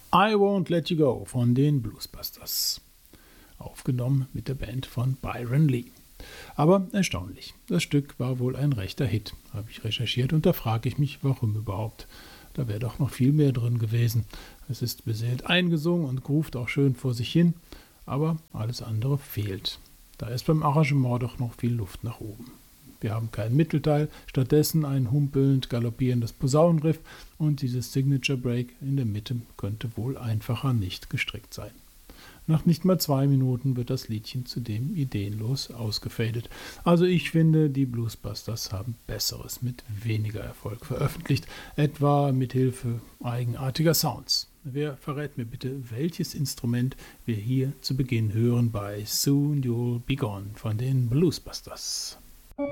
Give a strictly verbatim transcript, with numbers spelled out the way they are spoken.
I Won't Let You Go von den Bluesbusters. Aufgenommen mit der Band von Byron Lee. Aber erstaunlich, das Stück war wohl ein rechter Hit, habe ich recherchiert, und da frage ich mich, warum überhaupt. Da wäre doch noch viel mehr drin gewesen. Es ist beseelt eingesungen und groovt auch schön vor sich hin, aber alles andere fehlt. Da ist beim Arrangement doch noch viel Luft nach oben. Wir haben keinen Mittelteil, stattdessen ein humpelnd galoppierendes Posaunenriff und dieses Signature Break in der Mitte könnte wohl einfacher nicht gestrickt sein. Nach nicht mal zwei Minuten wird das Liedchen zudem ideenlos ausgefadet. Also ich finde, die Bluesbusters haben Besseres mit weniger Erfolg veröffentlicht, etwa mit Hilfe eigenartiger Sounds. Wer verrät mir bitte, welches Instrument wir hier zu Beginn hören bei Soon You'll Be Gone von den Bluesbusters?